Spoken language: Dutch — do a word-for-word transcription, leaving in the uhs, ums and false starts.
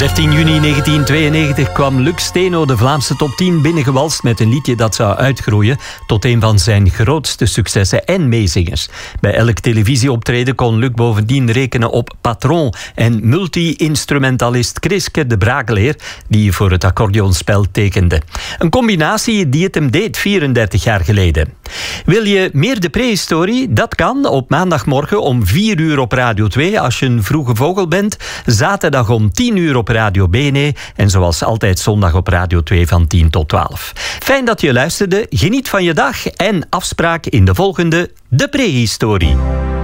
dertien juni negentien tweeënnegentig kwam Luc Steno de Vlaamse top tien binnengewalst met een liedje dat zou uitgroeien tot een van zijn grootste successen en meezingers. Bij elk televisieoptreden kon Luc bovendien rekenen op patron en multi-instrumentalist Kriske de Brageleer, die voor het accordeonspel tekende. Een combinatie die het hem deed vierendertig jaar geleden. Wil je meer de prehistorie? Dat kan op maandagmorgen om vier uur op Radio twee als je een vroege vogel bent. Zaterdag om tien uur op Radio Bene en zoals altijd zondag op Radio twee van tien tot twaalf. Fijn dat je luisterde, geniet van je dag en afspraak in de volgende De Prehistorie.